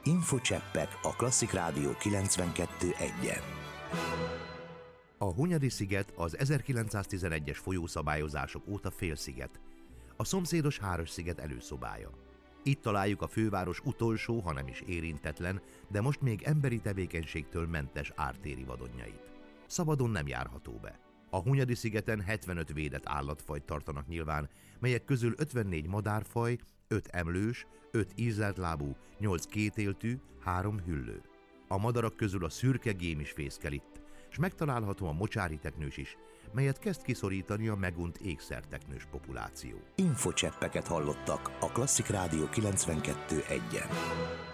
Infocseppek a Klasszik Rádió 92.1-en. A Hunyadi-sziget az 1911-es folyószabályozások óta félsziget, a szomszédos Háros-sziget előszobája. Itt találjuk a főváros utolsó, hanem is érintetlen, de most még emberi tevékenységtől mentes ártéri vadonjait. Szabadon nem járható be. A Hunyadi-szigeten 75 védett állatfajt tartanak nyilván, melyek közül 54 madárfaj, 5 emlős, 5 ízeltlábú, 8 kétéltű, 3 hüllő. A madarak közül a szürke gém is fészkel itt, és megtalálható a mocsári teknős is, melyet kezd kiszorítani a megunt ékszerteknős populáció. Infocseppeket hallottak a Klasszik Rádió 92.1-en.